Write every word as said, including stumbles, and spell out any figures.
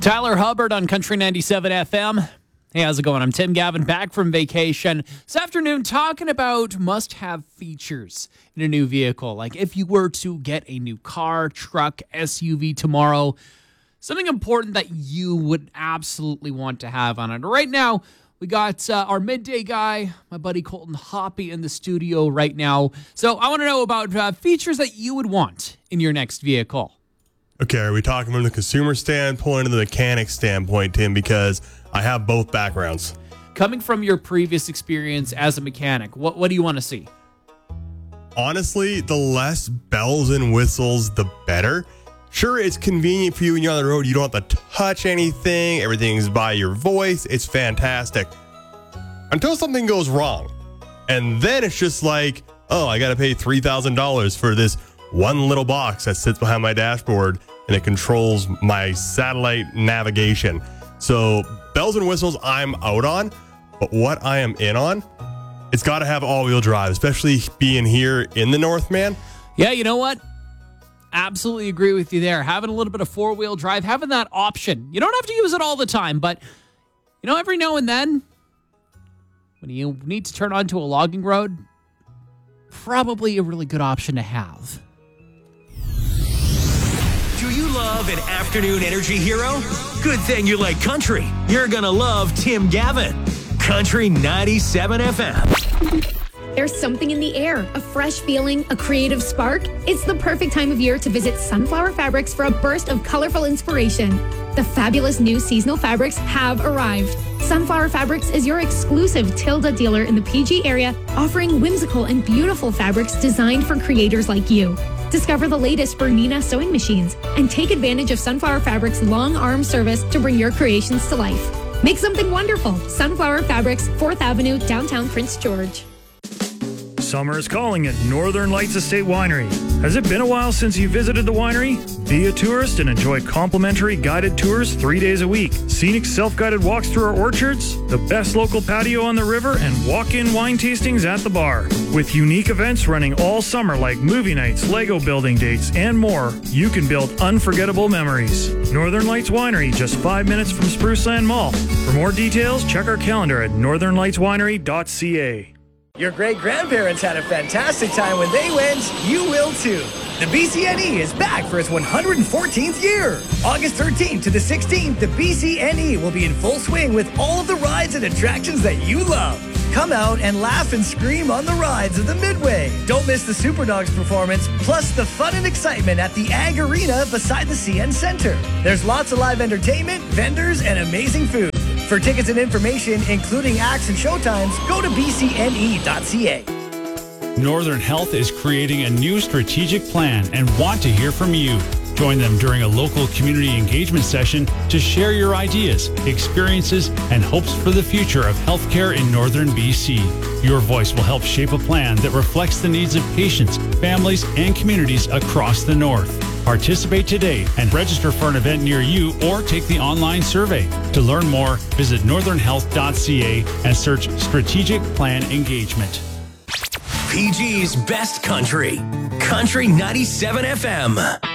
Tyler Hubbard on Country ninety-seven F M. Hey, how's it going? I'm Tim Gavin, back from vacation. This afternoon, talking about must-have features in a new vehicle. Like if you were to get a new car, truck, S U V tomorrow, something important that you would absolutely want to have on it. Right now, we got uh, our midday guy, my buddy Colton Hoppy, in the studio right now. So I want to know about uh, features that you would want in your next vehicle. Okay, are we talking from the consumer standpoint or the mechanic standpoint, Tim? Because I have both backgrounds. Coming from your previous experience as a mechanic, what, what do you want to see? Honestly, the less bells and whistles, the better. Sure, it's convenient for you when you're on the road. You don't have to touch anything. Everything's by your voice. It's fantastic. Until something goes wrong. And then it's just like, oh, I got to pay three thousand dollars for this one little box that sits behind my dashboard and it controls my satellite navigation. So bells and whistles I'm out on, but what I am in on, it's got to have all-wheel drive, especially being here in the North, man. Yeah, you know what? Absolutely agree with you there. Having a little bit of four-wheel drive, having that option. You don't have to use it all the time, but you know, every now and then, when you need to turn onto a logging road, probably a really good option to have. Do you love an afternoon energy hero? Good thing you like country. You're gonna love Tim Gavin. Country ninety-seven F M. There's something in the air, a fresh feeling, a creative spark. It's the perfect time of year to visit Sunflower Fabrics for a burst of colorful inspiration. The fabulous new seasonal fabrics have arrived. Sunflower Fabrics is your exclusive Tilda dealer in the P G area, offering whimsical and beautiful fabrics designed for creators like you. Discover the latest Bernina sewing machines and take advantage of Sunflower Fabrics' long arm service to bring your creations to life. Make something wonderful. Sunflower Fabrics, fourth Avenue, downtown Prince George. Summer is calling at Northern Lights Estate Winery. Has it been a while since you visited the winery? Be a tourist and enjoy complimentary guided tours three days a week, scenic self-guided walks through our orchards, the best local patio on the river, and walk-in wine tastings at the bar. With unique events running all summer like movie nights, Lego building dates, and more, you can build unforgettable memories. Northern Lights Winery, just five minutes from Spruceland Mall. For more details, check our calendar at northern lights winery dot c a. Your great-grandparents had a fantastic time when they went, you will too. The B C N E is back for its one hundred fourteenth year. August thirteenth to the sixteenth, the B C N E will be in full swing with all of the rides and attractions that you love. Come out and laugh and scream on the rides of the Midway. Don't miss the Super Dogs performance, plus the fun and excitement at the Ag Arena beside the C N Center. There's lots of live entertainment, vendors, and amazing food. For tickets and information, including acts and showtimes, go to b c n e dot c a. Northern Health is creating a new strategic plan and want to hear from you. Join them during a local community engagement session to share your ideas, experiences, and hopes for the future of healthcare in Northern B C. Your voice will help shape a plan that reflects the needs of patients, families, and communities across the North. Participate today and register for an event near you or take the online survey. To learn more, visit northern health dot c a and search Strategic Plan Engagement. P G's Best Country. Country ninety-seven F M.